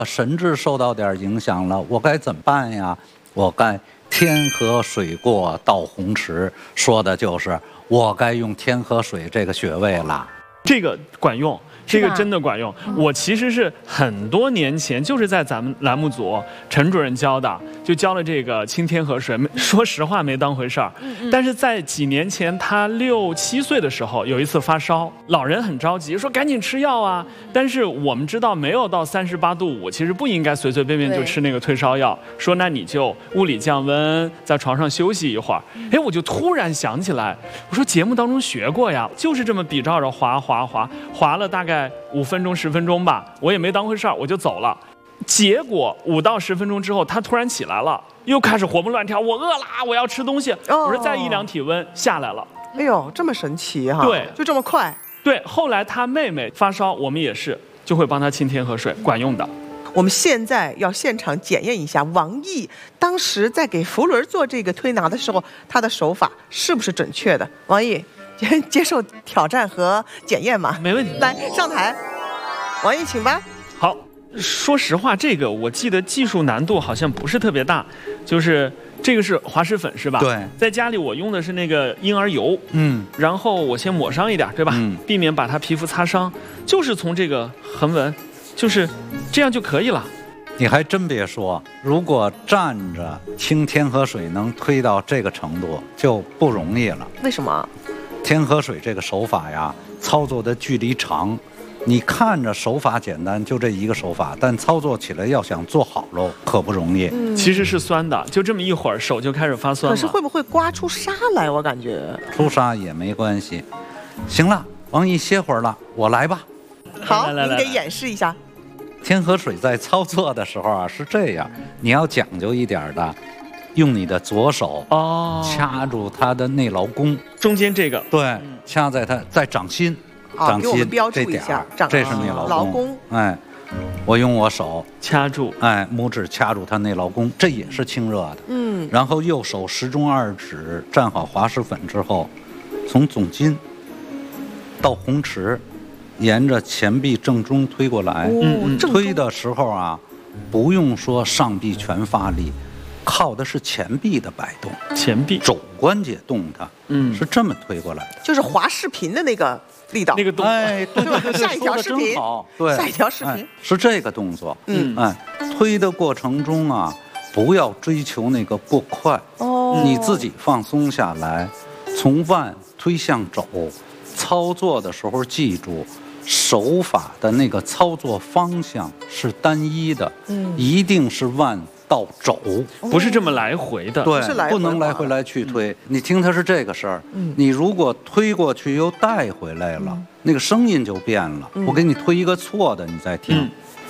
神志受到点影响了，我该怎么办呀？我该天河水过到红池，说的就是我该用天河水这个穴位了。 这个管用。这个真的管用。我其实是很多年前就是在咱们栏目组陈主任教的，就教了这个清天河水。说实话没当回事儿，但是在几年前他6、7岁的时候有一次发烧，老人很着急说赶紧吃药啊。但是我们知道没有到38度5，其实不应该随随便便就吃那个退烧药。说那你就物理降温，在床上休息一会儿。哎，我就突然想起来，我说节目当中学过呀，就是这么比照着划了大概5分钟10分钟吧，我也没当回事儿，我就走了。结果5到10分钟之后，他突然起来了，又开始活蹦乱跳，我饿啦，我要吃东西。我说再1、2体温下来了。 哎呦，这么神奇哈！ 对， 就这么快。 对，后来他妹妹发烧，我们也是就会帮他清天河水，管用的。 我们现在要现场检验一下王毅当时在给福伦做这个推拿的时候，他的手法是不是准确的？王毅接受挑战和检验吗？ 没问题。 来上台，王毅请吧。 好，说实话，这个我记得技术难度好像不是特别大，就是这个是滑石粉是吧？ 对， 在家里我用的是那个婴儿油，然后我先抹上一点，对吧？避免把它皮肤擦伤，就是从这个横纹，就是这样就可以了。 你还真别说，如果站着清天河水能推到这个程度，就不容易了。 为什么？ 天河水这个手法呀，操作的距离长，你看着手法简单，就这一个手法，但操作起来要想做好喽，可不容易。 其实是酸的，就这么一会儿手就开始发酸了。 可是会不会刮出痧来？我感觉出痧也没关系。行了，王毅歇会儿了，我来吧。 好，您给演示一下。 天河水在操作的时候啊是这样，你要讲究一点的。用你的左手掐住它的内劳宫， 中间这个对，掐在它在掌心，掌心这点儿，这是内劳宫。哎，我用我手掐住， 哎，拇指掐住它内劳宫，这也是清热的。然后右手食中2指蘸好滑石粉之后，从总筋到红池，沿着前臂正中推过来。推的时候啊，不用说上臂全发力。靠的是前臂的摆动， 前臂肘关节动它，是这么推过来的， 就是滑视频的那个力道， 那个动作， 哎，对， 下一条视频， 对， 下一条视频是这个动作，推的过程中啊，不要追求那个过快，你自己放松下来，从腕推向肘，操作的时候记住。手法的那个操作方向是单一的，一定是腕到肘， 不是这么来回的， 对，不能来回来去推。你听它是这个事儿，你如果推过去又带回来了，那个声音就变了。我给你推一个错的，你再听，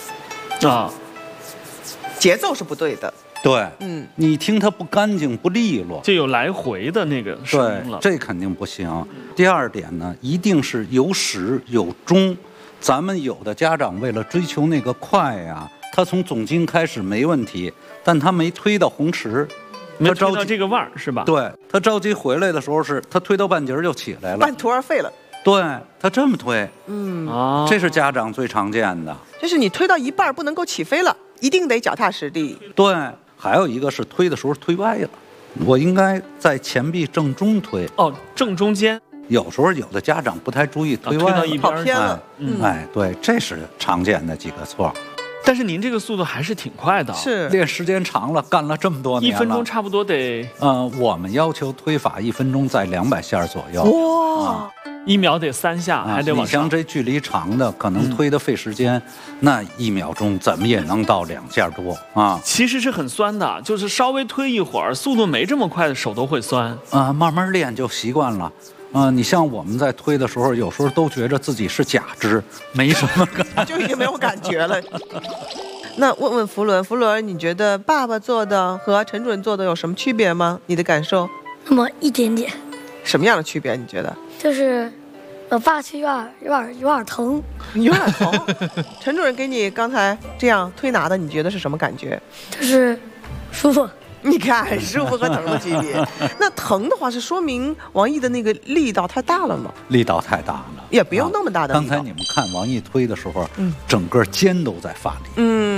节奏是不对的。 对，你听它不干净不利落， 就有来回的那个声音了， 这肯定不行。第二点呢，一定是有始有终。咱们有的家长为了追求那个快呀，他从总筋开始没问题，但他没推到红池， 没推到这个腕儿是吧？ 对，他着急回来的时候是他推到半截就起来了， 半途而废了。 对，他这么推，这是家长最常见的， 就是你推到一半不能够起飞了，一定得脚踏实地。 对。还有一个是推的时候推歪了，我应该在前臂正中推。 正中间。 有时候有的家长不太注意推歪了， 跑偏了。 哎，对，这是常见的几个错。 但是您这个速度还是挺快的， 是练时间长了，干了这么多年了。1 分钟差不多得。 我们要求推法1分钟在200下左右。 哇！1秒得3下，还得往上。 你像这距离长的，可能推的费时间，那1秒钟怎么也能到2下多啊。 其实是很酸的，就是稍微推一会儿，速度没这么快的手都会酸。 慢慢练就习惯了。你像我们在推的时候，有时候都觉着自己是假肢，没什么感觉，就已经没有感觉了。那问问福伦，福伦，你觉得爸爸做的和陈主任做的有什么区别吗？你的感受？ 那么一点点。 什么样的区别？你觉得？ 就是我爸去有点疼， 有点疼。陈主任给你刚才这样推拿的，你觉得是什么感觉？ 就是舒服。 你看，舒服和疼的区别。那疼的话是说明王毅的那个力道太大了吗？ 力道太大了， 也不用那么大的力道。 刚才你们看王毅推的时候，整个肩都在发力。